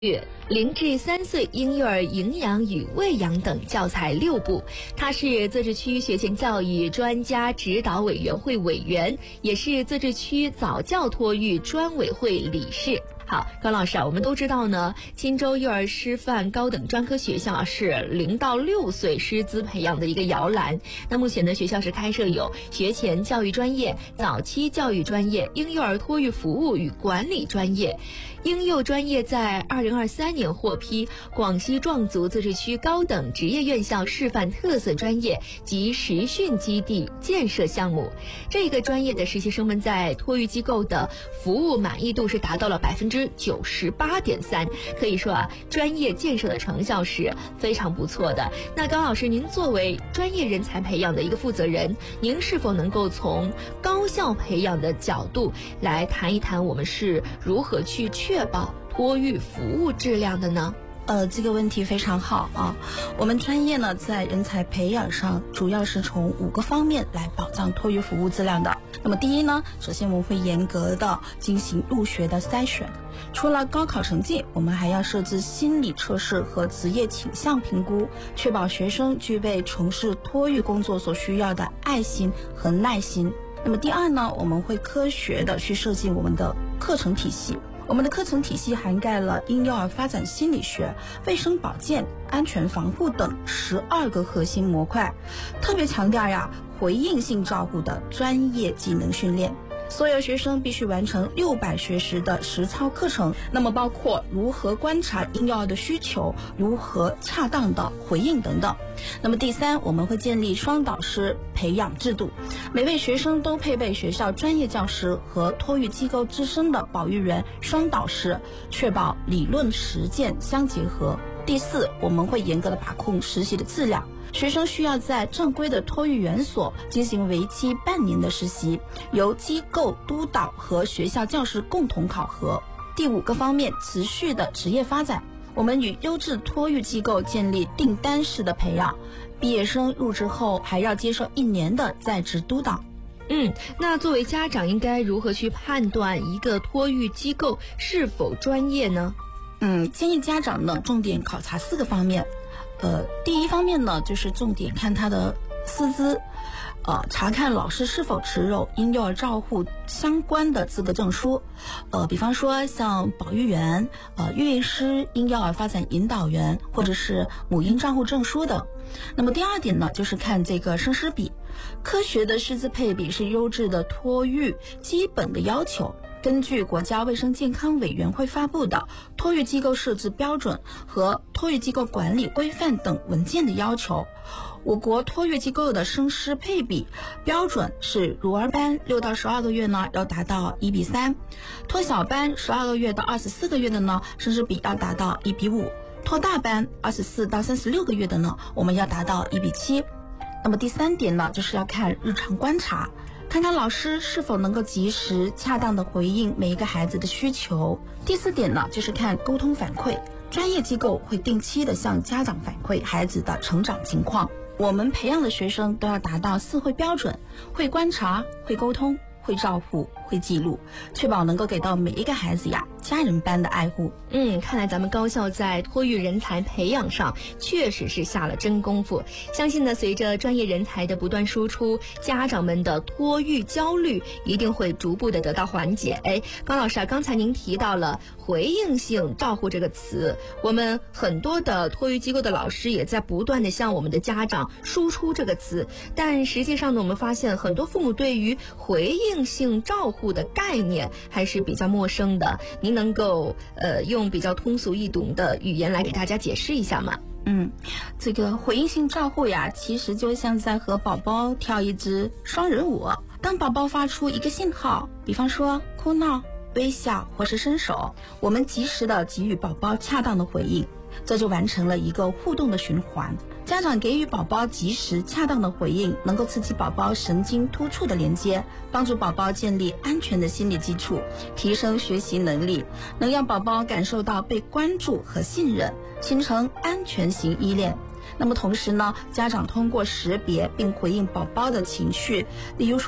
0至3岁婴幼儿营养与喂养等教材6部。他是自治区学前教育专家指导委员会委员，也是自治区早教托育专委会理事。好，高老师啊，我们都知道呢，钦州幼儿师范高等专科学校是0到6岁师资培养的一个摇篮。那目前呢，学校是开设有学前教育专业、早期教育专业、婴幼儿托育服务与管理专业。婴幼专业在2023年获批广西壮族自治区高等职业院校示范特色专业及实训基地建设项目。这个专业的实习生们在托育机构的服务满意度是达到了98.3%，可以说啊，专业建设的成效是非常不错的。那高老师，您作为专业人才培养的一个负责人，您是否能够从高校培养的角度来谈一谈我们是如何去确保托育服务质量的呢？ 这个问题非常好啊。我们专业呢，在人才培养上主要是从5个方面来保障托育服务质量的。那么第一呢，首先我们会严格的进行入学的筛选，除了高考成绩，我们还要设置心理测试和职业倾向评估，确保学生具备从事托育工作所需要的爱心和耐心。那么第二呢，我们会科学的去设计我们的课程体系。我们的课程体系涵盖了婴幼儿发展心理学、卫生保健、安全防护等12个核心模块，特别强调回应性照护的专业技能训练。所有学生必须完成600学时的实操课程，那么包括如何观察婴幼儿的需求，如何恰当的回应等等。那么第三，我们会建立双导师培养制度，每位学生都配备学校专业教师和托育机构资深的保育员双导师，确保理论实践相结合。第四，我们会严格的把控实习的质量，学生需要在正规的托育园所进行为期半年的实习，由机构督导和学校教师共同考核。第5个方面，持续的职业发展，我们与优质托育机构建立订单式的培养，毕业生入职后还要接受1年的在职督导。 那作为家长应该如何去判断一个托育机构是否专业呢？ 建议家长呢重点考察4个方面。第一方面呢，就是重点看他的师资，查看老师是否持有婴幼儿照护相关的资格证书，比方说像保育员、育婴师、婴幼儿发展引导员，或者是母婴照护证书等。那么第二点呢，就是看这个生师比，科学的师资配比是优质的托育基本的要求。根据国家卫生健康委员会发布的托育机构设置标准和托育机构管理规范等文件的要求，我国托育机构的生师配比标准是乳儿班6到12个月呢要达到1:3，托小班12个月到24个月的呢生师比要达到1:5，托大班24到36个月的呢我们要达到1:7。那么第3点呢，就是要看日常观察，看看老师是否能够及时恰当的回应每一个孩子的需求。第4点呢，就是看沟通反馈，专业机构会定期的向家长反馈孩子的成长情况。我们培养的学生都要达到4会标准，会观察，会沟通，会照顾，会记录，确保能够给到每一个孩子家人般的爱护。 看来咱们高校在托育人才培养上确实是下了真功夫。相信呢，随着专业人才的不断输出，家长们的托育焦虑一定会逐步的得到缓解。高老师啊，刚才您提到了回应性照护这个词，我们很多的托育机构的老师也在不断的向我们的家长输出这个词，但实际上呢，我们发现很多父母对于回应性照护的概念还是比较陌生的。您能够用比较通俗易懂的语言来给大家解释一下吗？ 这个回应性照护其实就像在和宝宝跳一支双人舞。当宝宝发出一个信号，比方说哭闹、微笑或是伸手，我们及时的给予宝宝恰当的回应，这就完成了一个互动的循环。家长给予宝宝及时恰当的回应，能够刺激宝宝神经突触的连接，帮助宝宝建立安全的心理基础，提升学习能力，能让宝宝感受到被关注和信任，形成安全型依恋。那么同时呢，家长通过识别并回应宝宝的情绪，例如说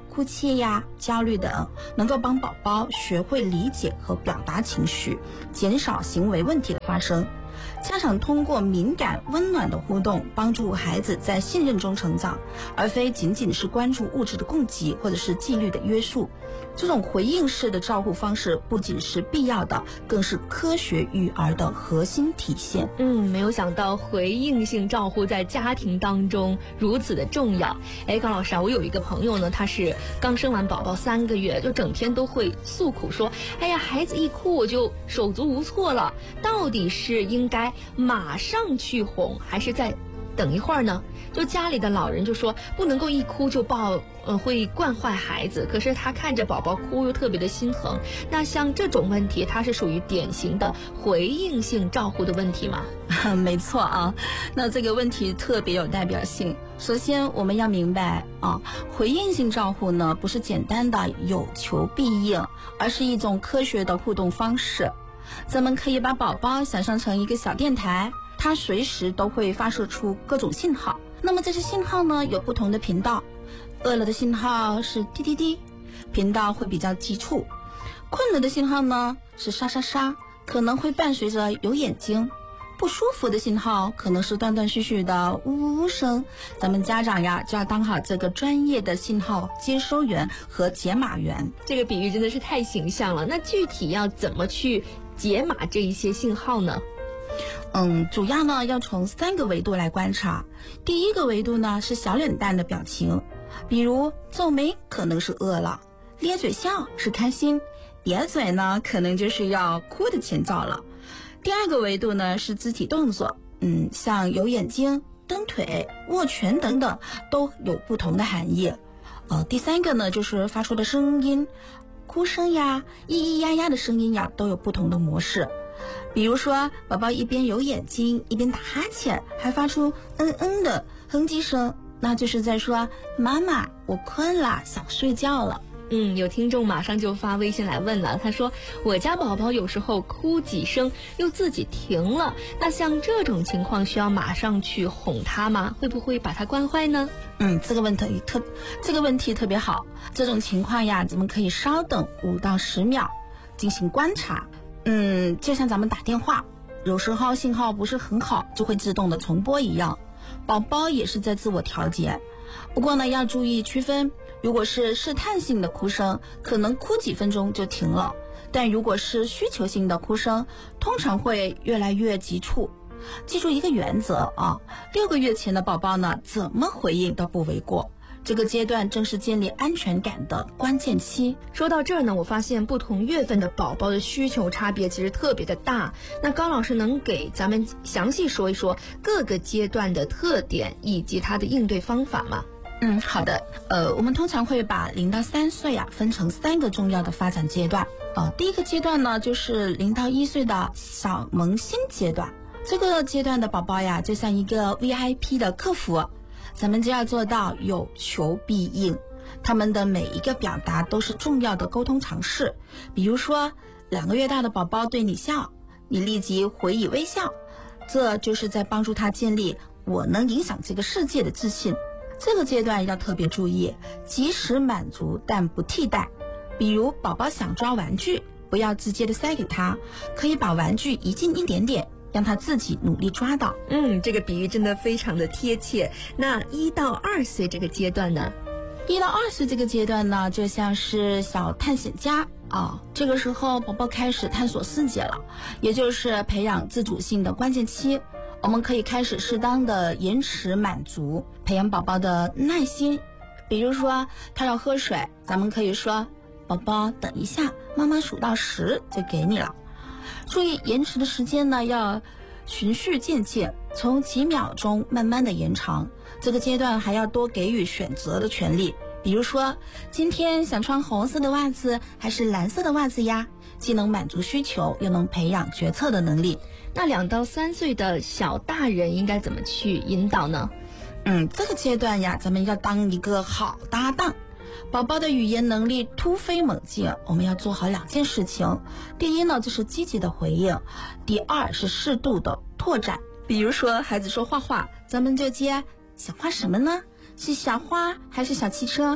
哭泣呀、焦虑等，能够帮宝宝学会理解和表达情绪，减少行为问题的发生。家长通过敏感温暖的互动，帮助孩子在信任中成长，而非仅仅是关注物质的供给或者是纪律的约束。这种回应式的照护方式不仅是必要的，更是科学育儿的核心体现。 没有想到回应性照护在家庭当中如此的重要。高老师啊，我有一个朋友呢，他是刚生完宝宝3个月，就整天都会诉苦说，孩子一哭我就手足无措了，到底是应该马上去哄，还是再等一会儿呢？就家里的老人就说不能够一哭就抱，会惯坏孩子。可是他看着宝宝哭又特别的心疼。那像这种问题，它是属于典型的回应性照护的问题吗？ 没错啊，那这个问题特别有代表性。首先我们要明白啊，回应性照护呢，不是简单的有求必应，而是一种科学的互动方式。咱们可以把宝宝想象成一个小电台，它随时都会发射出各种信号。那么这些信号呢，有不同的频道。饿了的信号是滴滴滴，频道会比较急促；困了的信号呢是沙沙沙，可能会伴随着有眼睛；不舒服的信号可能是断断续续的呜呜呜声。咱们家长呀，就要当好这个专业的信号接收员和解码员。 这个比喻真的是太形象了。那具体要怎么去解码这一些信号呢？ 主要呢要从3个维度来观察。第一个维度呢是小脸蛋的表情，比如皱眉可能是饿了，咧嘴笑是开心，瘪嘴呢可能就是要哭的前兆了。第二个维度呢是肢体动作，像有眼睛、蹬腿、握拳等等都有不同的含义。第3个呢就是发出的声音，哭声呀、咿咿呀呀的声音呀都有不同的模式。比如说宝宝一边有眼睛一边打哈欠，还发出的哼唧声，那就是在说妈妈我困了，想睡觉了。 有听众马上就发微信来问了，他说我家宝宝有时候哭几声又自己停了，那像这种情况需要马上去哄他吗？会不会把他惯坏呢？ 这个问题特别好。这种情况呀，咱们可以稍等5到10秒进行观察。就像咱们打电话，有时候信号不是很好，就会自动的重播一样，宝宝也是在自我调节。不过呢，要注意区分，如果是试探性的哭声，可能哭几分钟就停了，但如果是需求性的哭声，通常会越来越急促。记住一个原则啊，6个月前的宝宝呢，怎么回应都不为过。这个阶段正是建立安全感的关键期。 说到这儿呢，我发现不同月份的宝宝的需求差别其实特别的大。那高老师能给咱们详细说一说各个阶段的特点以及它的应对方法吗？ 好的。我们通常会把0到3岁分成3个重要的发展阶段。第一个阶段呢，就是0到1岁的小萌新阶段。这个阶段的宝宝呀，就像一个 VIP 的客服，咱们就要做到有求必应。他们的每一个表达都是重要的沟通尝试。比如说2个月大的宝宝对你笑，你立即回以微笑，这就是在帮助他建立我能影响这个世界的自信。这个阶段要特别注意，及时满足但不替代。比如宝宝想抓玩具，不要直接的塞给他，可以把玩具移近一点点，让他自己努力抓到。 这个比喻真的非常的贴切。那1到2岁这个阶段呢 ？1到2岁这个阶段呢，就像是小探险家这个时候宝宝开始探索世界了，也就是培养自主性的关键期。我们可以开始适当的延迟满足，培养宝宝的耐心。比如说他要喝水，咱们可以说宝宝等一下，妈妈数到10就给你了。注意延迟的时间呢，要循序渐进，从几秒钟慢慢的延长。这个阶段还要多给予选择的权利，比如说今天想穿红色的袜子还是蓝色的袜子呀，既能满足需求，又能培养决策的能力。 那2到3岁的小大人应该怎么去引导呢？ 这个阶段呀，咱们要当一个好搭档。宝宝的语言能力突飞猛进，我们要做好2件事情。第一呢，就是积极的回应；第二是适度的拓展。比如说孩子说画画，咱们就接想画什么呢？是小花还是小汽车？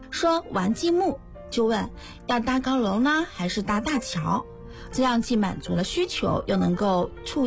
说玩积木，就问要搭高楼呢还是搭大桥，这样既满足了需求，又能够促